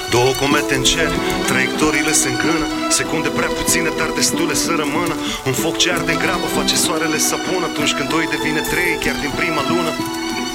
Două comete în cer, traiectoriile se încână, secunde prea puține, dar destule să rămână. Un foc ce arde grabă face soarele să pună, atunci când doi devine trei chiar din prima lună.